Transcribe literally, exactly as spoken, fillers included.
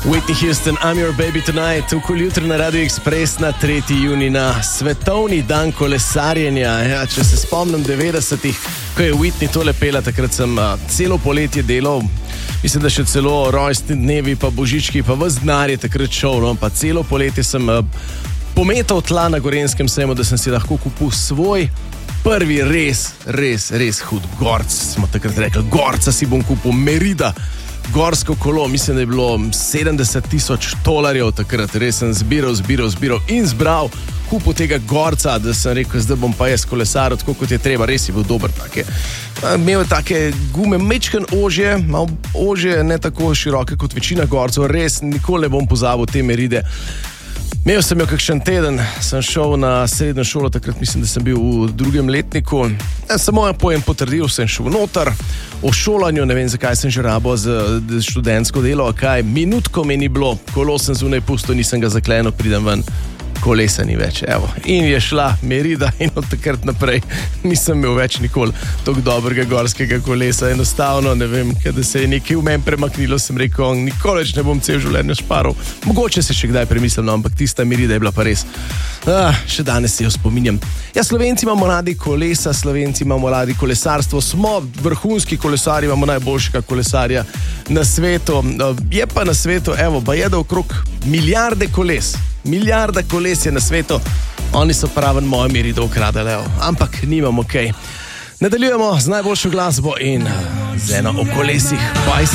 Whitney Houston, I'm your baby tonight, okoli jutri na Radio Express na tretji junij, na svetovni dan kolesarjenja. Ja, če se spomnim devetdesetih, ko je Whitney tole pela, takrat sem uh, celo poletje delal, mislim, da še celo rojstni dnevi, pa božički, pa ves denar je takrat šel, no, pa celo poletje sem uh, pometal tla na Gorenjskem sejmu, da sem si lahko kupil svoj prvi res, res, res hud gorc, smo takrat rekli, gorca si bom kupil, Merida. Gorsko kolo, mislim, da je bilo sedemdeset tisoč tolarjev takrat, res sem zbiral, zbiral, zbiral in zbral kupu tega gorca, da sem rekel, zdaj bom pa jaz kolesaril, tako kot je treba, res je bil dober take. Imel je take gume, mečken ožje, malo ožje, ne tako široke kot večina gorcev, res nikoli ne bom pozabil te Meride. Imel sem jo kakšen teden, sem šel na srednjo šolo, takrat mislim, da sem bil v drugem letniku. Ja, samo je pojem potrdil, sem šel noter, o šolanju, ne vem, zakaj sem že rabo za študentsko delo, kaj, minutko mi ni bilo, kolo sem zunaj pusto, nisem ga zaklenil, pridem ven, kolesa ni več, evo. In je šla Merida in od takrat naprej nisem imel več nikoli toliko dobrega gorskega kolesa, enostavno, ne vem, kada se je nekaj v meni premaknilo, sem rekel, nikoli več ne bom cel življenje šparal. Mogoče se še kdaj premislil, no, ampak tista Merida je bila pa res. Ah, še danes se jo spominjam. Ja, Slovenci imamo radi kolesa, Slovenci imamo radi kolesarstvo, smo vrhunski kolesari, imamo najboljšega kolesarja na svetu. Je pa na svetu, evo, ba je da okrog milijarde koles. Milijarda koles je na svetu, oni so praven moje Merido ukradali, ampak nimamo kaj. Nadaljujemo z najboljšo glasbo in z eno o kolesih. Bye.